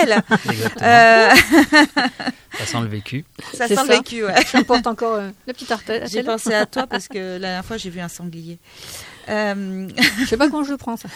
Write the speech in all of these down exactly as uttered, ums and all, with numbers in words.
personnel. Exactement. Euh... Ça sent le vécu. Ça C'est sent le ça. vécu, ouais. J'apporte encore euh, la petite artère. J'ai pensé à toi parce que la dernière fois, j'ai vu un sanglier. Euh... Je sais pas quand je le prends, ça.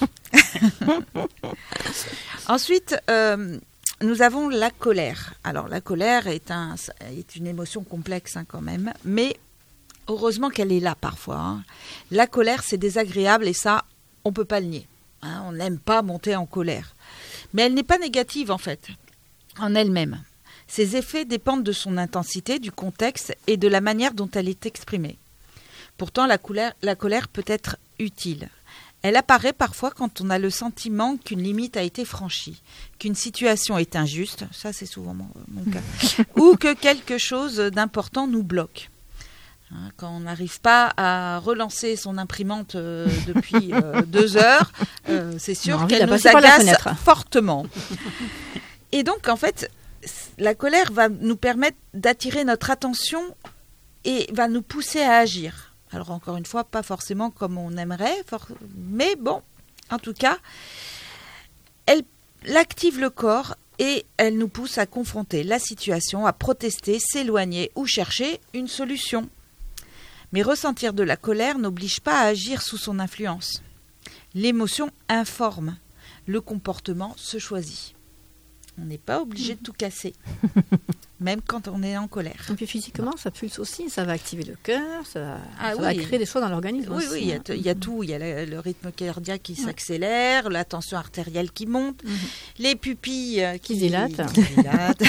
Ensuite, euh, nous avons la colère. Alors, la colère est, un, est une émotion complexe hein, quand même, mais heureusement qu'elle est là parfois. Hein. La colère, c'est désagréable et ça, on ne peut pas le nier. Hein. On n'aime pas monter en colère. Mais elle n'est pas négative en fait, en elle-même. Ses effets dépendent de son intensité, du contexte et de la manière dont elle est exprimée. Pourtant, la colère, la colère peut être utile. Elle apparaît parfois quand on a le sentiment qu'une limite a été franchie, qu'une situation est injuste, ça c'est souvent mon, mon cas, ou que quelque chose d'important nous bloque. Hein, quand on n'arrive pas à relancer son imprimante euh, depuis euh, deux heures, euh, c'est sûr qu'elle nous agace fortement. Et donc, en fait, la colère va nous permettre d'attirer notre attention et va nous pousser à agir. Alors, encore une fois, pas forcément comme on aimerait, for- mais bon, en tout cas, elle, elle active le corps et elle nous pousse à confronter la situation, à protester, s'éloigner ou chercher une solution. Mais ressentir de la colère n'oblige pas à agir sous son influence. L'émotion informe, le comportement se choisit. On n'est pas obligé de tout casser, même quand on est en colère. Et puis physiquement, ça pulse aussi, ça va activer le cœur, ça, va, Ah, ça oui. va créer des choses dans l'organisme Oui, aussi. oui, il y a, hein. t- il y a tout. Il y a le, le rythme cardiaque qui Ouais. s'accélère, la tension artérielle qui monte, Mhm. les pupilles euh, qui, Qui dilatent. qui dilatent.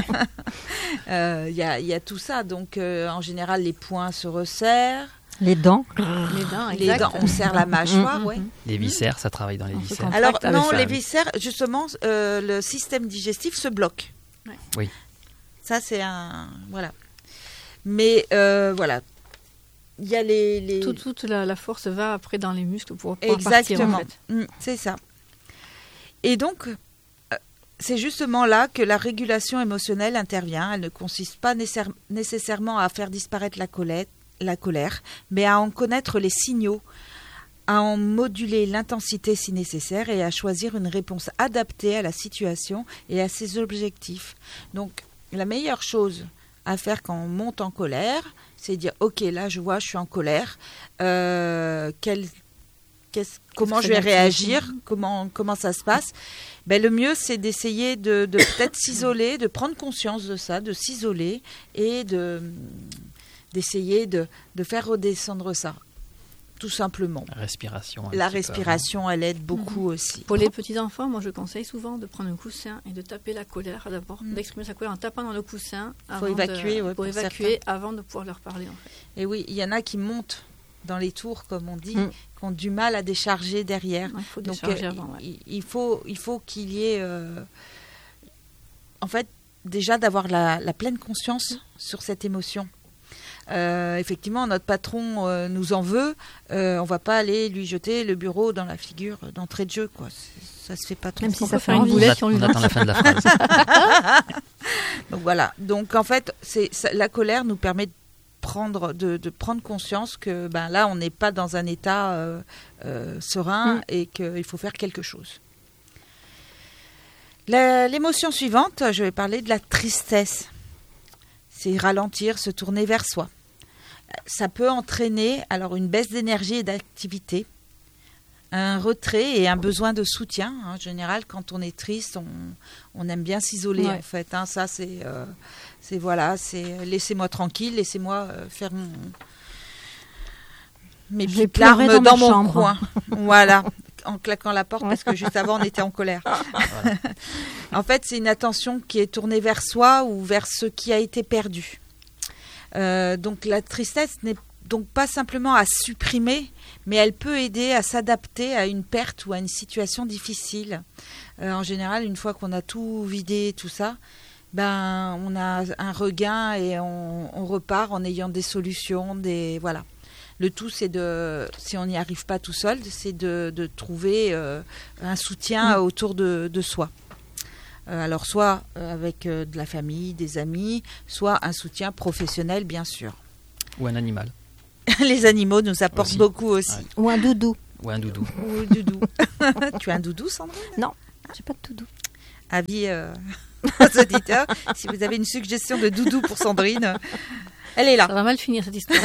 Euh, Il y, a, il y a tout ça. Donc, euh, en général, les poings se resserrent. Les dents. Les dents, Les exact. dents, on serre la mâchoire, Mhm, ouais. mhm. Les viscères, ça travaille dans les On se viscères. contracte Alors, avec non, ça. les viscères, justement, euh, le système digestif se bloque. Ouais. Oui. Ça, c'est un... Voilà. Mais, euh, voilà. Il y a les... les... Tout- toute la, la force va après dans les muscles pour pouvoir partir, Exactement, en fait. Mm, c'est ça. Et donc, euh, c'est justement là que la régulation émotionnelle intervient. Elle ne consiste pas nécessaire- nécessairement à faire disparaître la colère, la colère, mais à en connaître les signaux, à en moduler l'intensité si nécessaire et à choisir une réponse adaptée à la situation et à ses objectifs. Donc, la meilleure chose à faire quand on monte en colère, c'est dire « Ok, là, je vois, je suis en colère. Euh, quel, qu'est-ce- comment que je vais ça va réagir comment, comment ça se passe ?» Ben, le mieux, c'est d'essayer de, de peut-être s'isoler, de prendre conscience de ça, de s'isoler et de, d'essayer de, de faire redescendre ça, tout simplement. La respiration. un La petit peu respiration, elle aide beaucoup aussi. Pour les petits-enfants, moi je conseille souvent de prendre un coussin et de taper la colère d'abord, Mm. d'exprimer sa colère en tapant dans le coussin. Faut avant évacuer, de, ouais, pour pour évacuer avant de pouvoir leur parler. En fait. Et oui, il y en a qui montent dans les tours, comme on dit, Mm. qui ont du mal à décharger derrière. Il faut Donc, décharger euh, avant. Ouais. il, il faut, il faut qu'il y ait, euh, en fait, déjà d'avoir la, la pleine conscience sur cette émotion. Euh, effectivement, notre patron euh, nous en veut. Euh, on va pas aller lui jeter le bureau dans la figure d'entrée de jeu, quoi. C'est- ça se fait pas trop. Même si On ça peut fait faire une envie. On, boulette at- si on lui on lance. attend la fin de la phrase. Donc voilà. Donc en fait, c'est ça- la colère nous permet de prendre de, de prendre conscience que ben là, on n'est pas dans un état euh, euh, serein Mm. et qu'il faut faire quelque chose. La- l'émotion suivante, je vais parler de la tristesse. C'est ralentir, se tourner vers soi. Ça peut entraîner alors une baisse d'énergie et d'activité, un retrait et un besoin de soutien. En général, quand on est triste, on, on aime bien s'isoler Ouais. en fait. Hein. Ça, c'est, euh, c'est voilà, c'est laissez-moi tranquille, laissez-moi euh, faire mon, mes Je vais petites larmes pleurer dans, dans ma mon chambre. coin. Voilà, en claquant la porte parce que juste avant on était en colère. Voilà. En fait, c'est une attention qui est tournée vers soi ou vers ce qui a été perdu. Euh, donc la tristesse n'est donc pas simplement à supprimer, mais elle peut aider à s'adapter à une perte ou à une situation difficile. Euh, en général, une fois qu'on a tout vidé, tout ça, ben on a un regain et on, on repart en ayant des solutions, des voilà. Le tout, c'est de, si on n'y arrive pas tout seul, c'est de, de trouver euh, un soutien Mmh. autour de, de soi. Euh, alors, soit euh, avec euh, de la famille, des amis, soit un soutien professionnel, bien sûr. Ou un animal. Les animaux nous apportent Aussi. beaucoup aussi. Ouais. Ou un doudou. Ou un doudou. Ou le doudou. Tu as un doudou, Sandrine? Non, j'ai pas de doudou. Avis euh, aux auditeurs. Si vous avez une suggestion de doudou pour Sandrine, elle est là. Ça va mal finir cette histoire.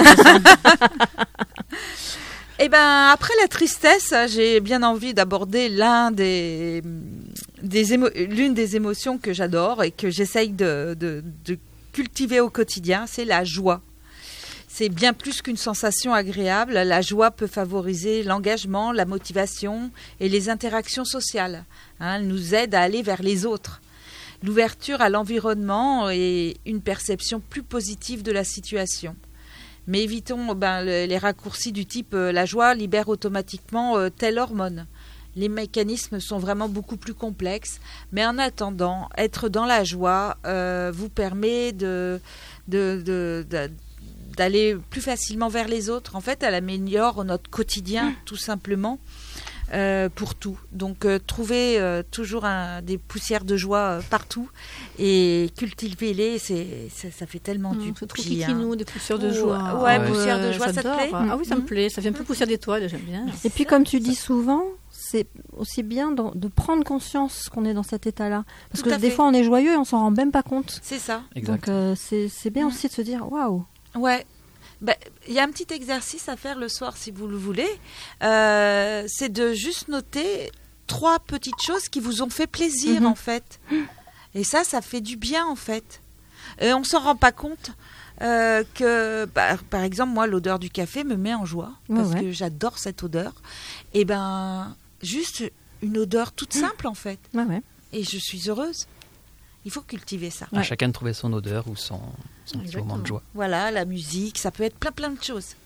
Eh ben, après la tristesse, j'ai bien envie d'aborder l'un des, des émo- l'une des émotions que j'adore et que j'essaye de, de, de cultiver au quotidien, c'est la joie. C'est bien plus qu'une sensation agréable. La joie peut favoriser l'engagement, la motivation et les interactions sociales. Hein, elle nous aide à aller vers les autres. L'ouverture à l'environnement et une perception plus positive de la situation. Mais évitons ben, le, les raccourcis du type euh, la joie libère automatiquement euh, telle hormone. Les mécanismes sont vraiment beaucoup plus complexes. Mais en attendant, être dans la joie euh, vous permet de... de, de, de d'aller plus facilement vers les autres. En fait, elle améliore notre quotidien, mmh. tout simplement, euh, pour tout. Donc, euh, trouver euh, toujours un, des poussières de joie euh, partout et cultiver-les, c'est, c'est, ça fait tellement mmh, du c'est trop bien. Kikinou, des poussières de Oh, joie. ouais, ouais, poussières de joie, j'adore. ça te plaît? Ah oui, ça mmh. me plaît. Ça fait un peu poussière d'étoiles, j'aime bien. Et puis, comme tu dis souvent, c'est aussi bien de, de prendre conscience qu'on est dans cet état-là. Parce Tout que à des fait. fois, on est joyeux et on s'en rend même pas compte. C'est ça. Exact. Donc, euh, c'est, c'est bien Mmh. aussi de se dire, waouh. Ouais. Ben, il y a un petit exercice à faire le soir si vous le voulez. Euh, c'est de juste noter trois petites choses qui vous ont fait plaisir Mhm. en fait. Et ça, ça fait du bien en fait. Et on s'en rend pas compte euh, que, bah, par exemple, moi, l'odeur du café me met en joie Ouais, parce ouais. que j'adore cette odeur. Et ben, juste une odeur toute simple en fait. Ouais, ouais. Et je suis heureuse. Il faut cultiver ça. À Ouais. chacun de trouver son odeur ou son, son petit Exactement. moment de joie. Voilà, la musique, ça peut être plein plein de choses.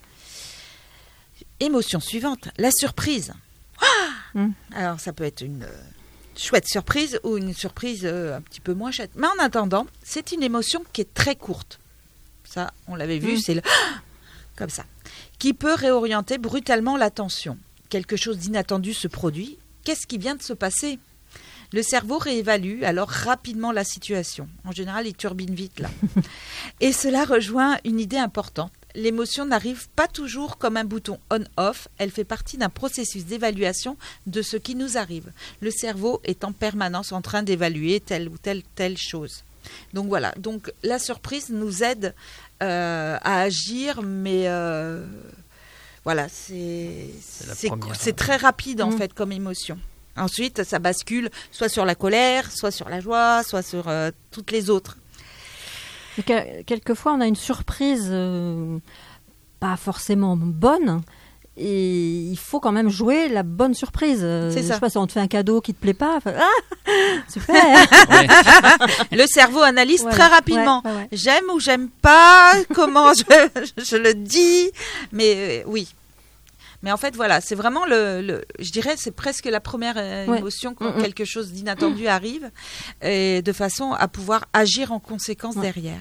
Émotion suivante, la surprise. Ah Mm. Alors ça peut être une euh, chouette surprise ou une surprise euh, un petit peu moins chouette. Mais en attendant, c'est une émotion qui est très courte. Ça, on l'avait vu, Mm. c'est le comme ça, qui peut réorienter brutalement l'attention. Quelque chose d'inattendu se produit. Qu'est-ce qui vient de se passer ? Le cerveau réévalue alors rapidement la situation. En général, il turbine vite là. Et cela rejoint une idée importante. L'émotion n'arrive pas toujours comme un bouton on-off. Elle fait partie d'un processus d'évaluation de ce qui nous arrive. Le cerveau est en permanence en train d'évaluer telle ou telle, telle chose. Donc voilà. Donc la surprise nous aide euh, à agir, mais euh, voilà, c'est, C'est la c'est, première. c'est très rapide en Mmh. fait comme émotion. Ensuite, ça bascule soit sur la colère, soit sur la joie, soit sur euh, toutes les autres. Et que- quelquefois, on a une surprise euh, pas forcément bonne. Et il faut quand même jouer la bonne surprise. Euh, C'est je ça. sais pas si on te fait un cadeau qui te plaît pas. enfin, ah, super. Ouais. Le cerveau analyse Voilà. très rapidement. Ouais, ouais, ouais. J'aime ou j'aime pas, comment je, je le dis, mais euh, oui. Mais en fait, voilà, c'est vraiment le, le je dirais, c'est presque la première euh, Ouais. émotion quand Mm-mm. quelque chose d'inattendu arrive, et de façon à pouvoir agir en conséquence Ouais. derrière.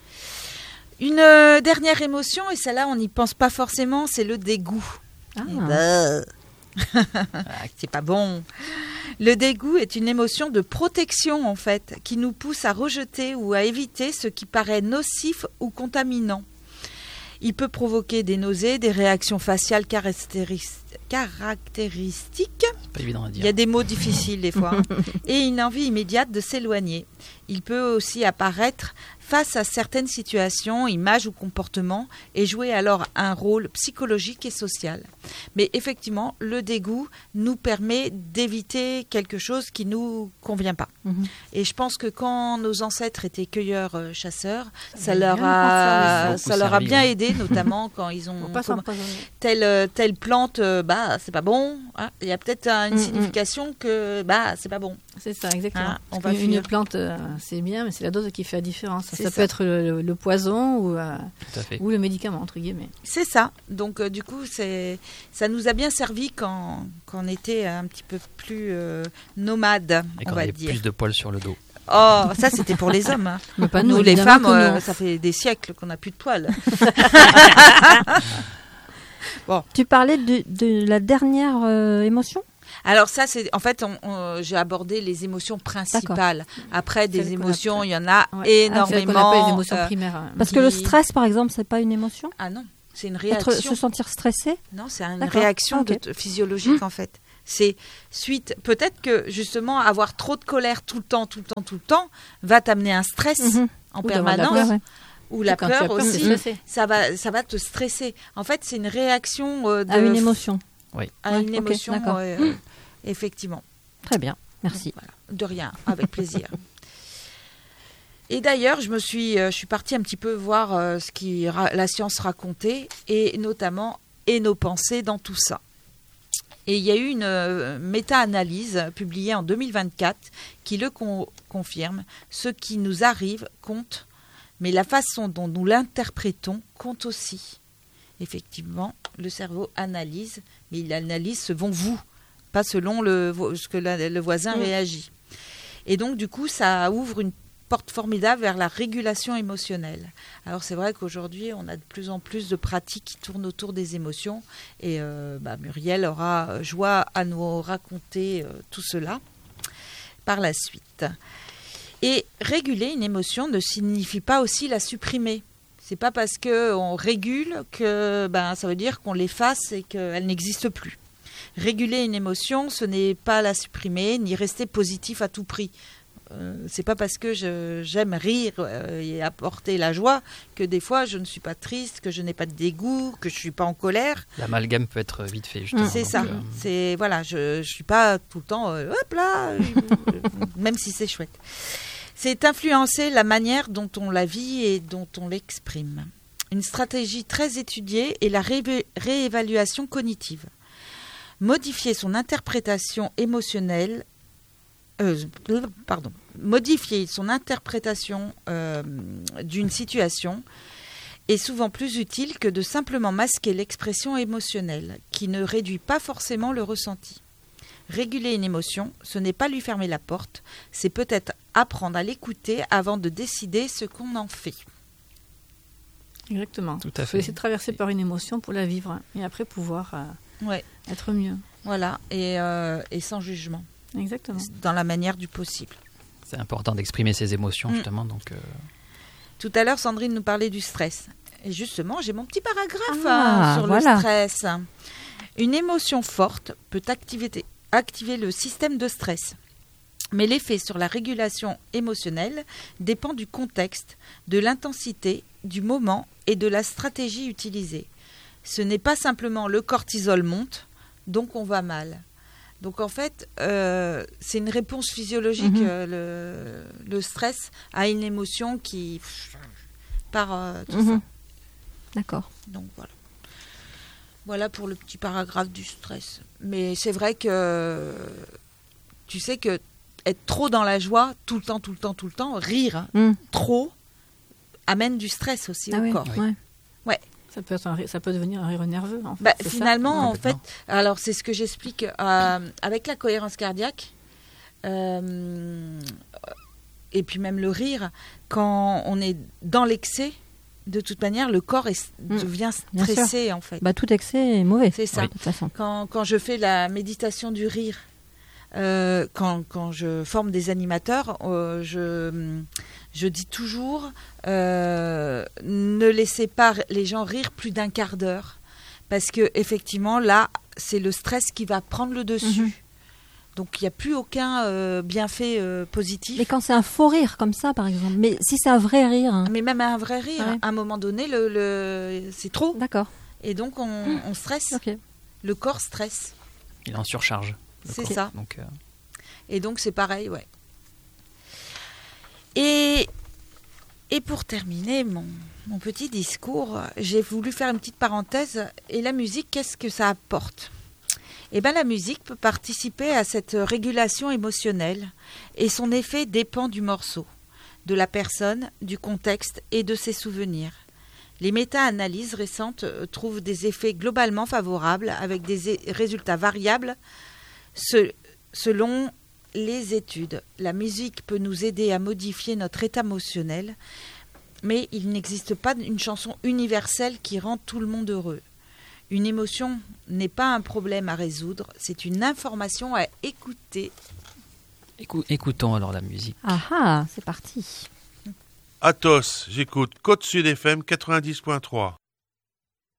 Une euh, dernière émotion, et celle-là, on n'y pense pas forcément, c'est le dégoût. Ah. Bah. C'est pas bon. Le dégoût est une émotion de protection, en fait, qui nous pousse à rejeter ou à éviter ce qui paraît nocif ou contaminant. Il peut provoquer des nausées, des réactions faciales caractéris- caractéristiques. C'est pas évident à Il dire. y a des mots difficiles des fois. hein. Et une envie immédiate de s'éloigner. Il peut aussi apparaître face à certaines situations, images ou comportements et jouer alors un rôle psychologique et social. Mais effectivement, le dégoût nous permet d'éviter quelque chose qui ne nous convient pas. Mhm. Et je pense que quand nos ancêtres étaient cueilleurs-chasseurs, ça, va leur bien a, nous ça leur a servir. bien aidé, notamment quand ils ont Faut pas comm- s'empoisonner. telle, euh, telle plante, euh, bah c'est pas bon. hein. Il y a peut-être euh, une Mm, mm. signification que bah c'est pas bon. C'est ça, exactement. Ah, on Parce va qu'une fuir. plante, euh, c'est bien, mais c'est la dose qui fait la différence. Ça, C'est peut ça. être le, le poison ou, euh, Tout à fait. ou le médicament, entre guillemets. C'est ça. Donc euh, du coup, c'est ça nous a bien servi quand, quand on était un petit peu plus euh, nomade, Et on quand il y va avait dire. plus de poils sur le dos. Oh, ça c'était pour les hommes. hein. Mais pas nous, nous, les évidemment femmes, que euh, non. ça fait des siècles qu'on n'a plus de poils. Tu parlais de, de la dernière euh, émotion. Alors ça, c'est en fait, on- on- j'ai abordé les émotions principales. Après, des Celles qu'on émotions, appelle- il y en a Ouais. Ah, c'est ce qu'on énormément. appelle les émotions euh, primaires. hein. Parce que le Qui- stress, par exemple, c'est pas une émotion. Ah non, c'est une Être, réaction. se sentir stressé. Non, c'est une D'accord. réaction Ah, ok. de- physiologique en fait. C'est suite, peut-être que justement avoir trop de colère tout le temps, tout le temps, tout le temps, va t'amener un stress Mhm. en Ou d'avoir de la permanence, peur. ou la Quand tu as peur peur, t'es aussi. stressé. Ça va, ça va te stresser. En fait, c'est une réaction euh, de, À une émotion. à Ouais, une ok, émotion, d'accord. euh, effectivement. Très bien, merci. Voilà. De rien, avec plaisir. Et d'ailleurs, je me suis, euh, je suis partie un petit peu voir euh, ce qui ra- la science racontait, et notamment et nos pensées dans tout ça. Et il y a eu une euh, méta-analyse publiée en deux mille vingt-quatre qui le con- confirme. Ce qui nous arrive compte, mais la façon dont nous l'interprétons compte aussi. Effectivement, le cerveau analyse, mais il analyse selon vous, pas selon le, vo- ce que la- le voisin Mm. réagit. Et donc, du coup, ça ouvre une porte formidable vers la régulation émotionnelle. Alors, c'est vrai qu'aujourd'hui, on a de plus en plus de pratiques qui tournent autour des émotions. Et euh, bah, Muriel aura joie à nous raconter euh, tout cela par la suite. Et réguler une émotion ne signifie pas aussi la supprimer. C'est pas parce qu'on régule que ben, ça veut dire qu'on l'efface et qu'elle n'existe plus. Réguler une émotion, ce n'est pas la supprimer, ni rester positif à tout prix. Euh, c'est pas parce que je, j'aime rire euh, et apporter la joie que des fois je ne suis pas triste, que je n'ai pas de dégoût, que je suis pas en colère. L'amalgame peut être vite fait, justement. C'est donc, ça. euh, C'est voilà, je, je suis pas tout le temps euh, hop là, euh, même si c'est chouette. C'est influencer la manière dont on la vit et dont on l'exprime. Une stratégie très étudiée est la ré- réévaluation cognitive. Modifier son interprétation émotionnelle, euh, pardon, modifier son interprétation euh, d'une situation est souvent plus utile que de simplement masquer l'expression émotionnelle, qui ne réduit pas forcément le ressenti. Réguler une émotion, ce n'est pas lui fermer la porte, c'est peut-être apprendre à l'écouter avant de décider ce qu'on en fait. Exactement. Tout à Il faut fait. essayer de traverser par une émotion pour la vivre et après pouvoir euh, Ouais, être mieux. voilà, et, euh, et sans jugement, Exactement. dans la manière du possible. C'est important d'exprimer ses émotions, Mm. justement. Donc, euh, Tout à l'heure, Sandrine nous parlait du stress. Et justement, j'ai mon petit paragraphe Ah, hein, sur voilà. le stress. Une émotion forte peut activer, activer le système de stress. Mais l'effet sur la régulation émotionnelle dépend du contexte, de l'intensité, du moment et de la stratégie utilisée. Ce n'est pas simplement le cortisol monte, donc on va mal. Donc en fait, euh, c'est une réponse physiologique, Mhm. euh, le, le stress, à une émotion qui part euh, tout Mhm. ça. D'accord. Donc voilà. Voilà pour le petit paragraphe du stress. Mais c'est vrai que tu sais que être trop dans la joie, tout le temps, tout le temps, tout le temps, rire hein, Mm. trop, amène du stress aussi Ah au oui, corps. Oui. ouais. Ça peut, être un ri- ça peut devenir un rire nerveux. En fait, Bah, c'est ça finalement, en fait, Complètement. alors c'est ce que j'explique euh, avec la cohérence cardiaque euh, et puis même le rire, quand on est dans l'excès, de toute manière, le corps est, Mm. devient Bien sûr. stressé en fait. Bah, tout excès est mauvais. C'est ça. De toute façon. Quand, quand je fais la méditation du rire, euh, quand, quand je forme des animateurs, euh, je, je dis toujours euh, ne laissez pas les gens rire plus d'un quart d'heure. Parce que effectivement, là, c'est le stress qui va prendre le dessus. Mhm. Donc, il n'y a plus aucun euh, bienfait euh, positif. Mais quand c'est un faux rire comme ça, par exemple. Mais si c'est un vrai rire. hein. Mais même un vrai rire, Ouais. à un moment donné, le, le, c'est trop. D'accord. Et donc, on, on stresse. Ok. Le corps stresse. il est en surcharge. le C'est corps. ça. Donc, euh, Et donc, c'est pareil, ouais. Et, et pour terminer mon, mon petit discours, j'ai voulu faire une petite parenthèse. Et la musique, qu'est-ce que ça apporte ? Eh bien, la musique peut participer à cette régulation émotionnelle. Et son effet dépend du morceau, de la personne, du contexte et de ses souvenirs. Les méta-analyses récentes euh, trouvent des effets globalement favorables avec des é- résultats variables se- selon les études. La musique peut nous aider à modifier notre état émotionnel, mais il n'existe pas une chanson universelle qui rend tout le monde heureux. Une émotion n'est pas un problème à résoudre, c'est une information à écouter. écou- écoutons alors la musique. Ah ah, c'est parti. Athos, j'écoute Côte Sud F M quatre-vingt-dix point trois.